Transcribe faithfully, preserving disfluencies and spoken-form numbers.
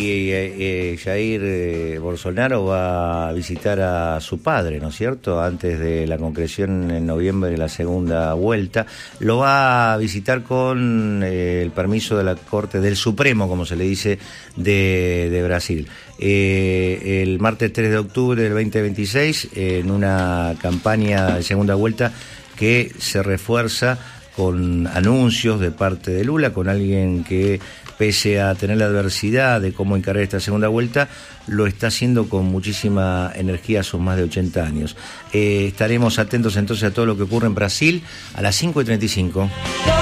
Y eh, eh, Jair eh, Bolsonaro va a visitar a su padre, ¿no es cierto?, antes de la concreción en noviembre de la segunda vuelta. Lo va a visitar con eh, el permiso de la Corte del Supremo, como se le dice, de, de Brasil. Eh, el martes tres de octubre del veinte veintiséis, eh, en una campaña de segunda vuelta que se refuerza con anuncios de parte de Lula, con alguien que, pese a tener la adversidad de cómo encarar esta segunda vuelta, lo está haciendo con muchísima energía a sus más de ochenta años. Eh, estaremos atentos entonces a todo lo que ocurre en Brasil a las cinco y treinta y cinco.